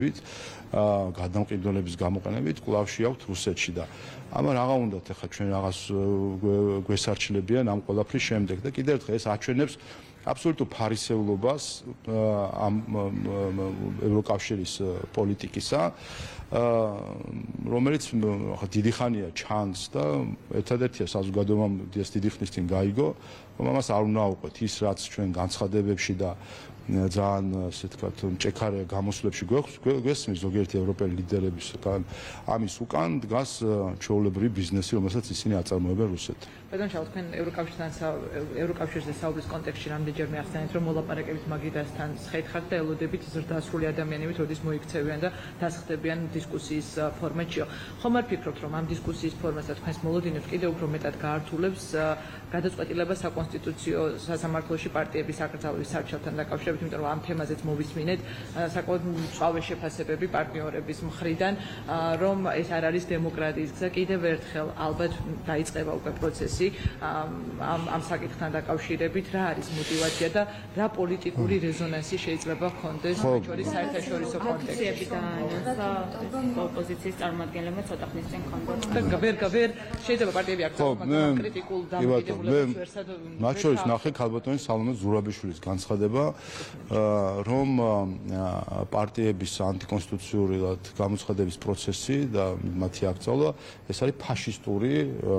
გადამყიდველების გამოყენებით კვლავში აქვთ რუსეთში და ამან რაღა უნდათ ახლა ჩვენ რაღაც გვესარჩლებიან ამ ყველაფრის შემდეგ და კიდევ ერთხელ ეს აჩვენებს აბსოლუტურ ფარისევლობას ამ ევროკავშირის პოლიტიკისა რომელიც დიდი ხანია ჩანს და ერთადერთია საზოგადოებამ დიდი ხნის წინ გაიგო რომ ამას არ უნდა აუყვეთ ის რაც ჩვენ განცხადებებში და ძალიან ასე ვთქვათ მჭექარე გამოსვლებში გვესმის ზოგიერთი ევროპელი ლიდერებისგან ამის უკან დგას ჩვეულებრივი ბიზნესი რომელსაც ისინი აწარმოებენ რუსეთთან. ბატონ შალ თქვენ ევროკავშირზე საუბრის კონტექსტში რამდენჯერმე ახსენეთ რომ მოლაპარაკებით მაგიდასთან შეთხართ და ელოდებით ზრდასრული ადამიანებით როდის მოიქცევიან და დასხდებიან დისკუსიის ფორმატშიო. ხომ არ ფიქრობთ რომ ამ დისკუსიის ფორმას და თქვენს მოლოდინებს კიდევ უფრო მეტად გაართულებს გადაწყვეტილება საკონსტიტუციო სასამართლოში პარტიების აკრძალვის სარჩელთან დაკავშირებით, იმიტომ რომ ამ თემაზეც მოვისმინეთ საკმაოდ მწვავე შეფასებები პარტნიორების მხრიდან, რომ ეს არ არის დემოკრატიის გზა. კიდევ ერთხელ ალბათ დაიწყება უკვე პროცესი ამ საკითხთან დაკავშირებით, რა არის мотиваცია და რა პოლიტიკური რეზონანსი შეიძლება ჰქონდეს ჩვენი საერთაშორისო კონტექსტში. ოპოზიციის წარმომადგენლებმა ცოტა ხნის წინ ჰქონდათ. ვერ შეიძლება პარტიები აკრძალოს, მაგრამ კრიტიკულ დამოკიდებულებას ვერსად. მათ შორის ნახე ქალბატონი სალომე ზურაბიშვილის განცხადება, რომ პარტიების ანტიკონსტიტუციურად გამოცხადების პროცესი და მათი აკრძალვა ეს არის ფაშისტური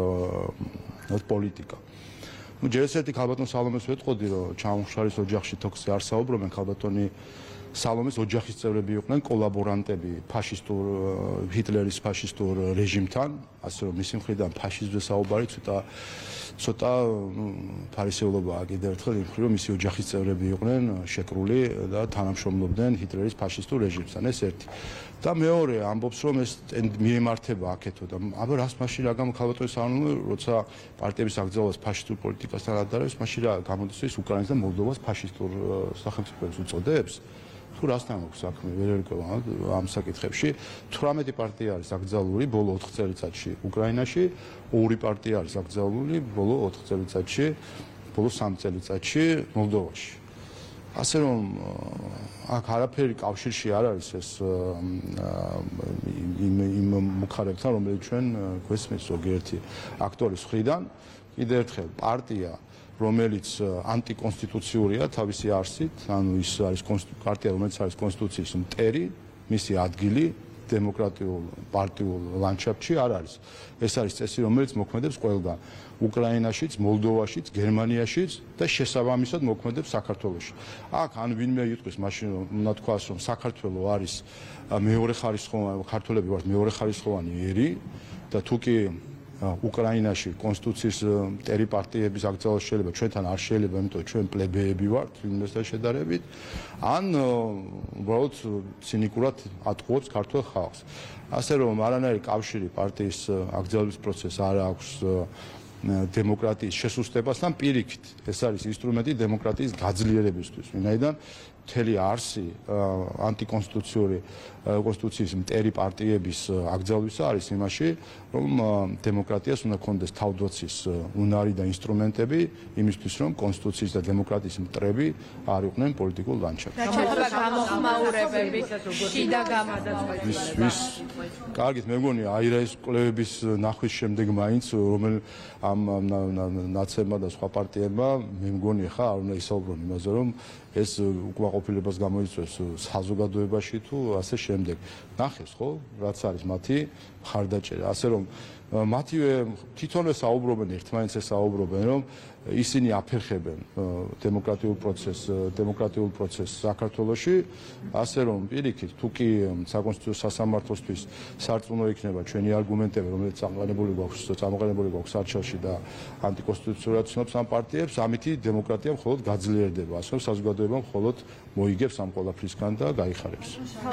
პოლიტიკა. ჯერ ერთი ქალბატონ სალომეს ვეტყოდი, რომ ჩამოხშარის ოჯახში თოქსი არ საუბრობენ, ქალბატონი სალომეს ოჯახის წევრები იყვნენ კოლაბორანტები ფაშისტურ ჰიტლერის ფაშისტურ რეჟიმთან, ასე რომ მისი მხრიდან ფაშიზმზე საუბარი ცოტა ფარისევლობაა კიდევ ერთხელ იმ მხრივ რომ მისი ოჯახის წევრები იყვნენ შეკრული და თანამშრომლობდნენ ჰიტლერის ფაშისტურ რეჟიმთან, ეს ერთი. და მეორე ამბობს რომ ეს მიემართება აქეთო და აბა რას მაშინ რა გამო ქალბატონი სალომე როცა პარტიების აკრძალვას ფაშისტურ პოლიტიკასთან ადარებს, მაშინ რა გამოდის ის უკრაინას და მოლდოვას ფაშისტურ სახელმწიფოებს უწოდებს? თუ რასთან აქვს საქმე ვერ ერკვევა ამ საკითხებში 18 პარტია არის აკრძალული ბოლო 4 წელიწადში უკრაინაში 2 პარტია არის აკრძალული ბოლო 4 წელიწადში ბოლო 3 წელიწადში მოლდოვაში ასე რომ აქ არაფერი კავშირში არ არის ეს იმ მუხარებთან რომელიც ჩვენ გვესმის ზოგიერთი აქტორის მხრიდან კიდევ ერთხელ პარტია რომელიც ანტიკონსტიტუციურია თავისი არსით, ანუ ის არის პარტია, რომელიც არის კონსტიტუციის მტერი, მისი ადგილი დემოკრატიულ პარტიულ ლანდშაფტში არ არის. ეს არის წესი, რომელიც მოქმედებს ყველგან. უკრაინაშიც, მოლდოვაშიც, გერმანიაშიც და შესაბამისად მოქმედებს საქართველოში. აქ ან ვინმე იტყვის მაშინ უნდა თქვას, რომ საქართველო არის მეორეხარისხოვანი, ქართველები ვართ მეორეხარისხოვანი ერი და თუკი უკრაინაში კონსტიტუციის მტერი პარტიების აკრძალვა შეიძლება ჩვენთან არ შეიძლება, იმიტომ რომ ჩვენ პლებეები ვართ ვინმესთან შედარებით, ან უბრალოდ ცინიკურად ატყუებს ქართულ ხალხს. ასე რომ არანაირი კავშირი პარტიის აკრძალვის პროცესს არ აქვს დემოკრატიის შესუსტებასთან, პირიქით, ეს არის ინსტრუმენტი დემოკრატიის გაძლიერებისთვის, ვინაიდან მთელი არსი ანტიკონსტიტუციური კონსტიტუციის მტერი პარტიების აკრძალვისა არის იმაში, რომ დემოკრატიას უნდა ქონდეს თავდაცვის უნარი და ინსტრუმენტები იმისთვის, რომ კონსტიტუციის და დემოკრატიის მტრები არ იყვნენ პოლიტიკურ ლანდშაფტში. რა გამოხმაურებები, შიდა გამადაწყვეტილება. კარგით, მე მგონი აირაის კვლევების ნახვის შემდეგ მაინც რომელ ამ ნაცემმა და სხვა პარტიებმა მე მგონი ხა არ უნდა ისაუბრონ იმაზე, რომ ეს უკმაყოფილებას გამოიწვევს საზოგადოებაში თუ ასე შემდეგ. ნახეს ხო, რაც არის მათი მხარდაჭერა. ასე რომ მათივე თვითონვე საუბრობენ, ერთმანეთს საუბრობენ, რომ ისინი აფერხებენ დემოკრატიულ პროცესს საქართველოში, ასე რომ პირიქით, თუ კი საკონსტიტუციო სასამართლოსთვის სარწმუნო იქნება ჩვენი არგუმენტები, რომელიც წამოყენებული გვაქვს სარჩელში და ანტიკონსტიტუციურად ცნობს ამ პარტიებს, ამითი დემოკრატია მხოლოდ გაძლიერდება, ასე რომ საზოგადოება მხოლოდ მოიგებს ამ ყველაფრისგან და გაიხარებს.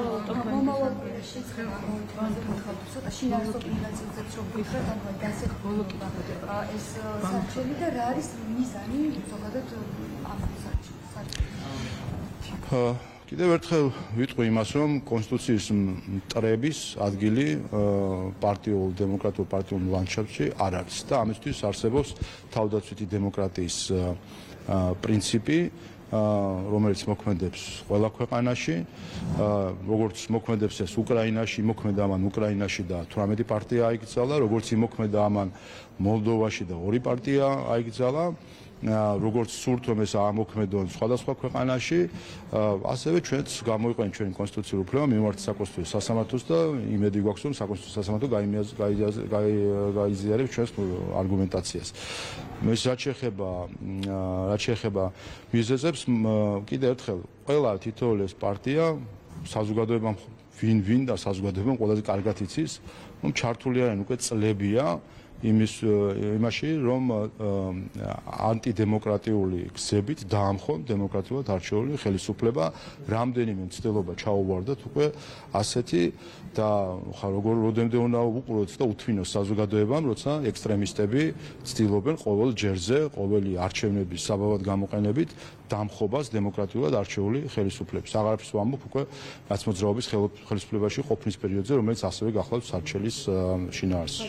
ეს საჩელი და რა არის მიზანი ზოგადად ამ საჩელში? კიდევ ერთხელ ვიტყვი იმას, რომ კონსტიტუციის მტრების ადგილი პარტიულ დემოკრატიულ პარტიულ ლანდშაფტში არ არის და ამისთვის არსებობს თავდაცვითი დემოკრატიის პრინციპი, რომელიც მოქმედებს ყველა ქვეყანაში, როგორც მოქმედებს ეს უკრაინაში, მოქმედა ამან უკრაინაში და 18 პარტია აიკრძალა, როგორც მოქმედა ამან მოლდოვაში და 2 პარტია აიკრძალა, როგორც სურთ რომ ეს ამოქმედონ სხვადასხვა ქვეყანაში, ასევე ჩვენც გამოიყვანეთ ჩვენი კონსტიტუციური უფლება მიმართ საკონსტიტუციო სასამართლოს და იმედი გვაქვს რომ საკონსტიტუციო სასამართლო გაიზიარებს ჩვენს არგუმენტაციას. ეს რაც შეეხება მიზეზებს, კიდევ ერთხელ ყველა თითოეული ეს პარტია საზოგადოებამ ვინ და საზოგადოებამ ყველაზე კარგად იცის, რომ ჩართული არიან უკვე წლებია იმაში, რომ ანტიდემოკრატიული გზებით დაამხონ დემოკრატიულად არჩეული ხელისუფლება, რამდენიმე მცდელობა ჩაუვარდათ უკვე ასეთი და როდემდე უნდა უყუროთ და უთვინოს საზოგადოებამ, როცა ექსტრემისტები ცდილობენ ყოველ ჯერზე, ყოველი არჩევნების საბაბად გამოყენებით დამხობას დემოკრატიულად არჩეული ხელისუფლების. აღარაფერს ვამბობ უკვე ნაცმოძრაობის ხელისუფლებაში ყოფნის პერიოდზე, რომელიც ასევე გახლავთ სარჩელის შინაარსში.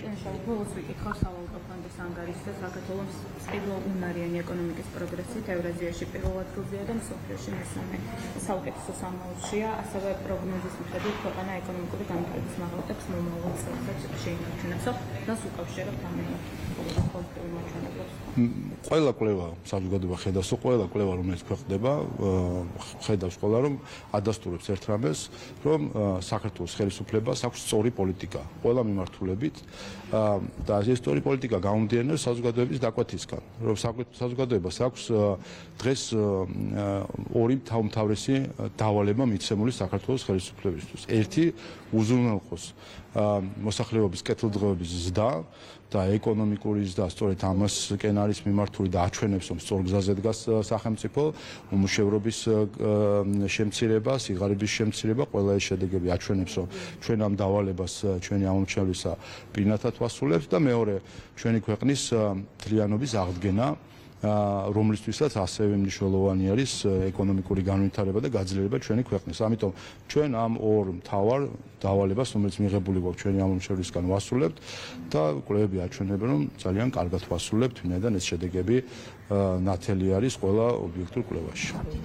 ანგარიშზე საქართველოს სტაბილურიანი ეკონომიკის პროგრესით ევრაზიაში პირველად გრუზია და მსოფლიოში მესამე საუკეთესო სამოუცია, ასევე პროგნოზის მიხედვით ქვეყანა ეკონომიკური განვითარების მაღალატებს მომავალ წელსაც შეინარჩუნებს. რას უკავშირებთ ამ პოზიტიურ მოჩვენებლებს? ყველა კვლევა საზოგადოება ხედავს, ყველა კვლევა რომელიც ქვეყნდება, ხედავს ყველა რომ ადასტურებს ერთ რამეს, რომ საქართველოს ხელისუფლებას აქვს სწორი პოლიტიკა ყველა მიმართულებით და ეს სწორი პოლიტიკა გაუმდინარეობს საზოგადოების დაკვეთისგან, რომ საზოგადოებას აქვს დღეს ორი თავმთავრესი დავალება მიცემული საქართველოს ხელისუფლებისთვის. ერთი უზრუნველყოს მოსახლეობის კეთილდღეობის ზრდა და ეკონომიკური ზრდა სწორედ ამ სკენარის მიმართული და აჩვენებს რომ სწორ გზაზე დგას სახელმწიფო, უმუშევრობის შემცირება, სიღარიბის შემცირება, ყველა ეს შედეგები აჩვენებს რომ ჩვენ ამ დავალებას ჩვენი ამომრჩევლისა პირნათად ვასრულებთ და მეორე ჩვენი ქვეყნის მთლიანობის აღდგენა, რომლისთვისაც ასევე მნიშვნელოვანი არის ეკონომიკური განვითარება და გაძლიერება ჩვენი ქვეყნის. ამიტომ ჩვენ ამ ორ მთავარ დავალებას, რომელიც მიღებული გვაქვს ჩვენი ამომრჩევლისგან ვასრულებთ და კვლევები აჩვენებენ, რომ ძალიან კარგად ვასრულებთ, ვინაიდან ეს შედეგები ნათელი არის ყველა ობიექტურ კვლევაში.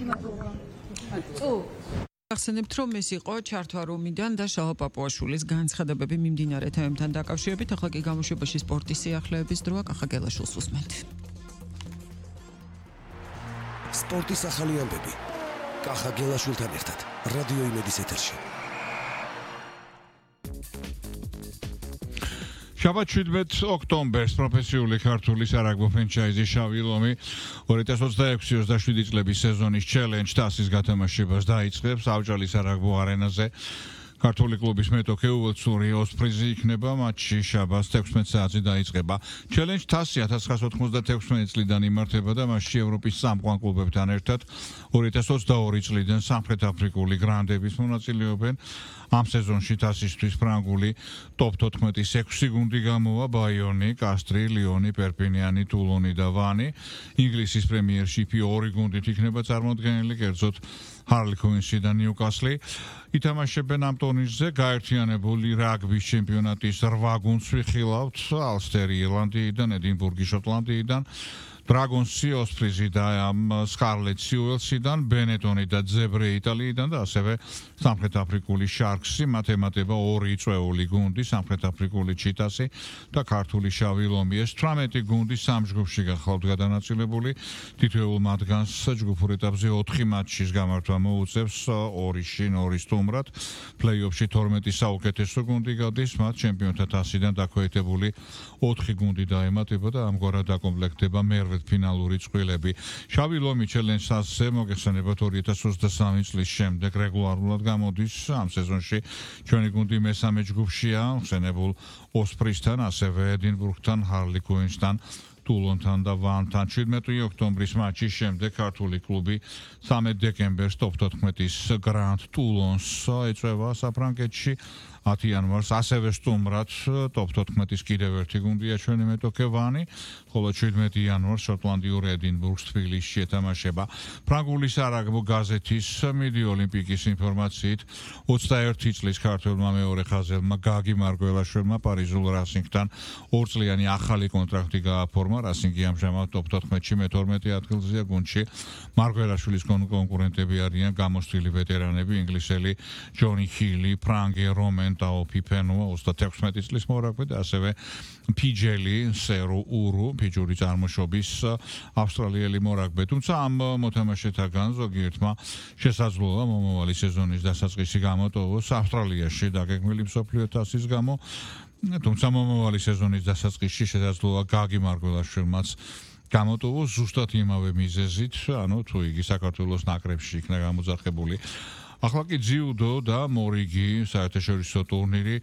ახსენებთ, რომ ეს იყო ჩართვა რომიდან და შალვა პაპუაშვილის განცხადებები მიმდინარე თემებთან დაკავშირებით. ახლა კი გამოშვებაში სპორტის სიახლეების დროა. კახა გელაშვილს უსმენთ. სპორტის ახალი ამბები. კახა გელაშვილთან ერთად რადიო იმედის ეთერში. შაბათ 17 ოქტომბერს პროფესიული ქართული სარაგბო ფრენჩაიზი შავი ლომი 2026-27 წლების სეზონის ჩელენჯ თასის გათამაშებას დაიწყებს ავჭალის სარაგბო არენაზე. ქართული კლუბის მეტოქე უელცური ოსპრიზი იქნება მატჩი შაბათს 16 საათზე დაიწყება. ჩელენჯ თასი 1996 წლიდან იმართება და მასში ევროპის სამყარო კლუბებთან ერთად 2022 წლიდან სამხრეთ აფრიკული გრანდების მონაწილეობენ. ამ სეზონში თასისთვის ფრანგული ტოპ 14-ის 6 გუნდი გამოვა: ბაიონი, კასტრი, ლიონი, პერპინიანი, ტულონი და ვანი. ინგლისის პრემიერშიპი 2 გუნდით იქნება წარმოდგენილი, კერძოდ ჰარლი-კუინსი და ნიუკასლი. ითამაშებენ ამ ტურნირზე გაერთიანებული რაგბის ჩემპიონატის 8 გუნდს ვიხილავთ: ალსტერი ირლანდიიდან, ედინბურგი შოტლანდიიდან, დრაგონსი ოსპრიზი და სკარლეტსი უელსიდან, ბენეტონი და ძებრე იტალიიდან და ასევე სამხრეთ აფრიკული შარქსი, მათემატება 2 წვეული გუნდი, სამხრეთ αφრიკული ჩიტასი და ქართული შავი ლომი. ეს 18 გუნდი 3 ჯგუფში გახლავთ გადანაწილებული. თითოეულ მათგანს ჯგუფურ ეტაპზე 4 მატჩის გამართვა მოუწევს 2-ში 2 სტუმრად. პლეი-ოფში 12 საუკეთესო გუნდი გადის, მათ ჩემპიონთა თასიდან დაქვეითებული 4 გუნდი დაემატება და ამგვარად დაკომპლექტდება მერვე ფინალური წყვილები. შავი ლომი ჩელენჯს ასე მოგეხსენებათ 2023 წლის შემდეგ რეგულარულად გამოდის. ამ სეზონში ჩვენი გუნდი მესამე ჯგუფშია, ხსენებულ ოსპრისთან, ასევე ედინბურგთან, ჰარლი-კუინსთან, ტულონთან და ვანთან. 17 ოქტომბრის მატჩის შემდეგ ქართული კლუბი 13 დეკემბერს ტოპ 14-ის გრანდ ტულონს ეწევა საფრანგეთში. 10 იანვარს ასევე სტუმრად ტოპ 14-ის კიდევ ერთი გუნდია ჩვენი მეტოქევანი, ხოლო 17 იანვარს შოტლანდიურ ედინბურგს თბილისში ეთამაშება. ფრანგული სარაგბო გაზეთის მიდი ოლიმპიკის ინფორმაციით 21 წლის ქართველმა მეორე ხაზელმა გაგი მარგველაშვილმა პარიზულ რასინგთან 2 წლიანი ახალი კონტრაქტი გააფორმა. რასინგი ამჟამად ტოპ 14-ში მე-12 ადგილზეა გუნდში. მარგველაშვილის კონკურენტები არიან გამოსვლილი ვეტერანები ინგლისელი ჯონი ჰილი, ფრანგი რომენ ტაოფიფენოა 36 წლის მორაგბე და ასევე ფიჯელი სერო ურუ ფიჯური წარმოშობის ავსტრალიელი მორაგბე. თუმცა ამ მოთამაშეთაგან ზოგიერთმა შესაძლოა მომავალი სეზონის დასაწყისი გამოტოვოს ავსტრალიაში დაგეგმილი მსოფლიო თასის გამო. თუმცა მომავალი სეზონის დასაწყისში შესაძლოა გაგი მარგველაშვილმაც გამოტოვოს ზუსტად იმავე მიზეზით, ანუ თუ იგი საქართველოს ნაკრებში იქნა გამოძახებული. ახლა კი ძიუდო და მორიგი საერთაშორისო ტურნირი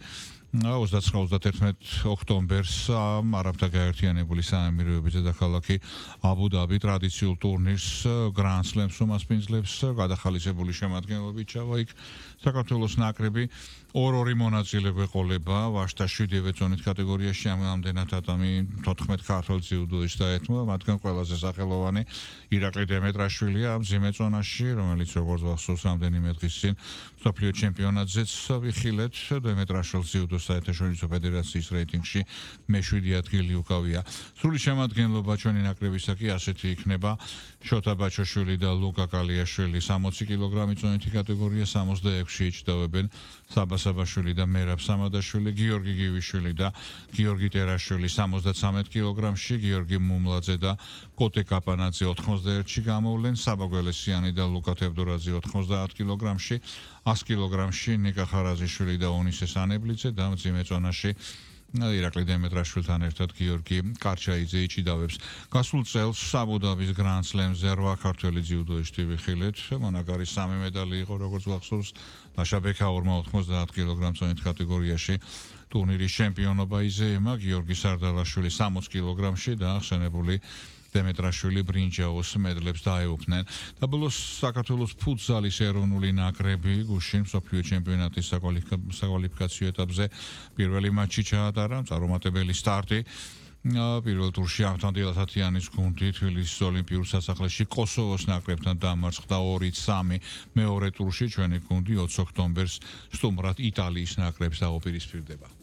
29-31 ოქტომბერს არაბთა გაერთიანებული საემიროების დედაქალაქი აბუ-დაბი ტრადიციულ ტურნირს Grand Slams უმასპინძლებს გადახალისებული შემადგენლობით ჩავა იქ საქართველოს ნაკრები 2-2 მონაწილე ეყოლება ვაშთა 7 წონით კატეგორიაში ამდენად ადამი 14 ქართველ ძიუდოისტს დაეთმო მათგან ყველაზე სახელოვანი ირაკლი დემეტრაშვილია ამ მძიმე წონაში რომელიც როგორც ვახსოვს რამდენიმე დღის წინ მსოფლიო ჩემპიონატზეც ვიხილეთ დემეტრაშვილს ძიუდოს საერთაშორისო ფედერაციის რეიტინგში მე-7 ადგილი უკავია. სრული შემადგენლობა ჩვენი ნაკრებისაკი ასეთი იქნება: შოთა ბაჩოშვილი და ლუკა კალიაშვილი 60 კილოგრამის წონითი კატეგორია 66-ში იჭდავებენ. საბა საბაშვილი და მერაბ სამადაშვილი, გიორგი გივიშვილი და გიორგი ტერაშვილი 73 კილოგრამში, გიორგი მუმლაძე და კოტე კაპანაძე 91-ში გამოვლენ, საბა გველესიანი და ლუკა თევდორაძე 90 კილოგრამში, 100 კილოგრამში ნიკა ხარაზიშვილი და ონისე სანებლიძე და მძიმე წონაში ირაკლი დემეტრაშვილთან ერთად გიორგი კარჩაიძე იჭიდავებს. გასულ წელს აბუ-დაბის Grand Slam-ზე 8 ქართველი ძიუდოისტი ვიხილეთ. მონაგარის 3 მედალი იყო, როგორც ვახსოვს, ლაშა ბექაურმა 90 კილოგრამ წონით კატეგორიაში ტურნირის ჩემპიონობა იზეემა, გიორგი სარდალაშვილი 60 კილოგრამში და ახსენებული დემეტრაშვილი ბრინჯაოს მედლებს დაეუფნენ. და ბოლოს საქართველოს ფუტზალის ეროვნული ნაკრები გუშინ მსოფლიო ჩემპიონატის საკვალიფიკაციო ეტაპზე პირველი მატჩი ჩაატარა, წარუმატებელი სტარტი. პირველ ტურში ავთანდილა თათიანის გუნდი თბილისის ოლიმპიურ სასახლეში კოსოვოს ნაკრებთან დამარცხდა 2-3. მეორე ტურში ჩვენი გუნდი 20 ოქტომბერს სტუმრად იტალიის ნაკრებს დაუპირისპირდება.